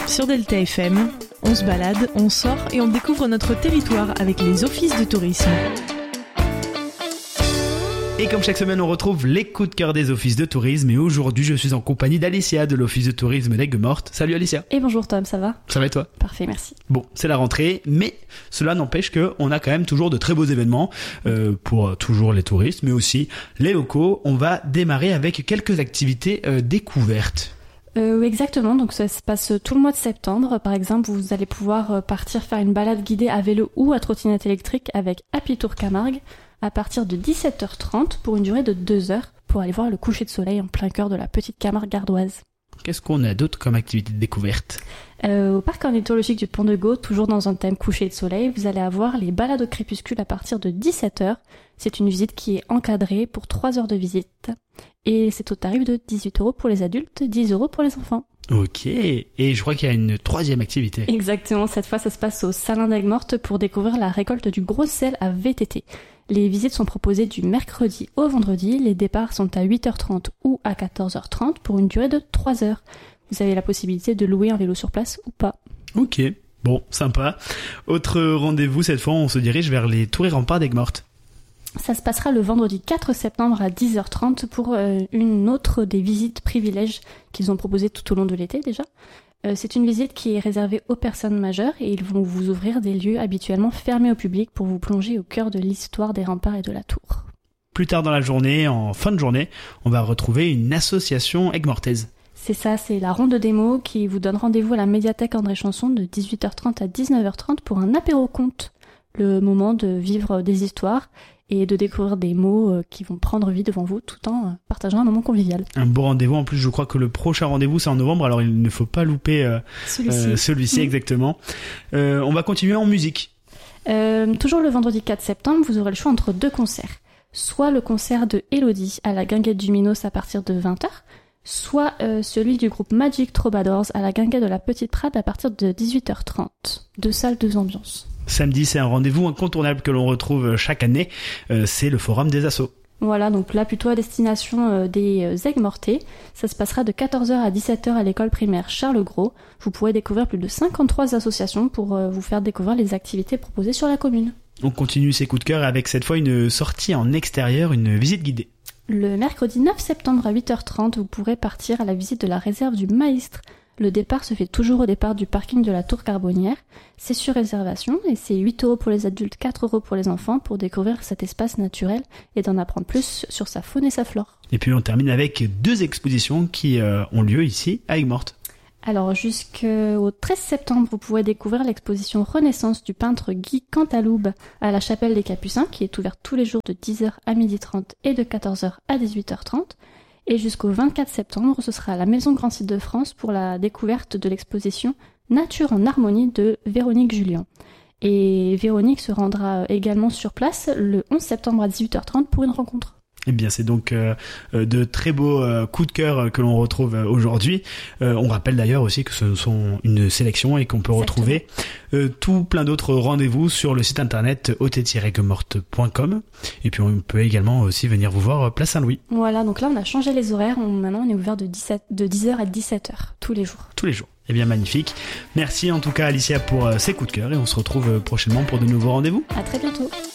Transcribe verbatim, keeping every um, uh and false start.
Sur Delta F M, on se balade, on sort et on découvre notre territoire avec les offices de tourisme. Et comme chaque semaine, on retrouve les coups de cœur des offices de tourisme. Et aujourd'hui, je suis en compagnie d'Alicia de l'office de tourisme d'Aigues-Mortes. Salut Alicia. Et bonjour Tom, ça va ? Ça va et toi ? Parfait, merci. Bon, c'est la rentrée, mais cela n'empêche qu'on a quand même toujours de très beaux événements euh, pour toujours les touristes, mais aussi les locaux. On va démarrer avec quelques activités euh, découvertes. Euh, exactement, donc ça se passe tout le mois de septembre. Par exemple, vous allez pouvoir partir faire une balade guidée à vélo ou à trottinette électrique avec Happy Tour Camargue à partir de dix-sept heures trente pour une durée de deux heures pour aller voir le coucher de soleil en plein cœur de la petite Camargue gardoise. Qu'est-ce qu'on a d'autre comme activité de découverte ? euh, Au parc ornithologique du Pont de Gau, toujours dans un thème coucher de soleil, vous allez avoir les balades au crépuscule à partir de dix-sept heures. C'est une visite qui est encadrée pour trois heures de visite et c'est au tarif de dix-huit euros pour les adultes, dix euros pour les enfants. Ok, et je crois qu'il y a une troisième activité. Exactement, cette fois ça se passe au Salin d'Aigues-Mortes pour découvrir la récolte du gros sel à V T T. Les visites sont proposées du mercredi au vendredi, les départs sont à huit heures trente ou à quatorze heures trente pour une durée de trois heures. Vous avez la possibilité de louer un vélo sur place ou pas. Ok, bon, sympa. Autre rendez-vous, cette fois on se dirige vers les tours et remparts d'Aigues-Mortes. Ça se passera le vendredi quatre septembre à dix heures trente pour euh, une autre des visites privilèges qu'ils ont proposées tout au long de l'été déjà. Euh, c'est une visite qui est réservée aux personnes majeures et ils vont vous ouvrir des lieux habituellement fermés au public pour vous plonger au cœur de l'histoire des remparts et de la tour. Plus tard dans la journée, en fin de journée, on va retrouver une association aigues-mortaise. C'est ça, c'est la ronde démo qui vous donne rendez-vous à la médiathèque André Chanson de dix-huit heures trente à dix-neuf heures trente pour un apéro-conte. Le moment de vivre des histoires et de découvrir des mots qui vont prendre vie devant vous tout en partageant un moment convivial. Un beau rendez-vous. En plus, je crois que le prochain rendez-vous, c'est en novembre, alors il ne faut pas louper euh, celui-ci, euh, celui-ci mmh. exactement. Euh, on va continuer en musique. Euh, toujours le vendredi quatre septembre, vous aurez le choix entre deux concerts. Soit le concert de Elodie à la Guinguette du Minos à partir de vingt heures, soit euh, celui du groupe Magic Troubadours à la Guinguette de la Petite Prade à partir de dix-huit heures trente. Deux salles, deux ambiances. Samedi, c'est un rendez-vous incontournable que l'on retrouve chaque année, euh, c'est le Forum des Assos. Voilà, donc là plutôt à destination euh, des euh, Aigues-Mortais. Ça se passera de quatorze heures à dix-sept heures à l'école primaire Charles Gros. Vous pourrez découvrir plus de cinquante-trois associations pour euh, vous faire découvrir les activités proposées sur la commune. On continue ses coups de cœur avec cette fois une sortie en extérieur, une visite guidée. Le mercredi neuf septembre à huit heures trente, vous pourrez partir à la visite de la réserve du Maistre. Le départ se fait toujours au départ du parking de la Tour Carbonnière. C'est sur réservation et c'est huit euros pour les adultes, quatre euros pour les enfants pour découvrir cet espace naturel et d'en apprendre plus sur sa faune et sa flore. Et puis on termine avec deux expositions qui euh, ont lieu ici à Aigues-Mortes. Alors jusqu'au treize septembre, vous pourrez découvrir l'exposition Renaissance du peintre Guy Cantaloube à la Chapelle des Capucins qui est ouverte tous les jours de dix heures à midi trente et de quatorze heures à dix-huit heures trente. Et jusqu'au vingt-quatre septembre, ce sera à la Maison Grand Site de France pour la découverte de l'exposition Nature en harmonie de Véronique Julien. Et Véronique se rendra également sur place le onze septembre à dix-huit heures trente pour une rencontre. Eh bien, c'est donc euh, de très beaux euh, coups de cœur que l'on retrouve euh, aujourd'hui. Euh, on rappelle d'ailleurs aussi que ce sont une sélection et qu'on peut Exactement. retrouver euh, tout plein d'autres rendez-vous sur le site internet o t tiret aigues-mortes point com. Et puis, on peut également aussi venir vous voir Place Saint-Louis. Voilà, donc là, on a changé les horaires. On, maintenant, on est ouvert de, dix-sept, de dix heures à dix-sept heures, tous les jours. Tous les jours. Eh bien, magnifique. Merci en tout cas, Alicia, pour euh, ces coups de cœur. Et on se retrouve prochainement pour de nouveaux rendez-vous. À très bientôt.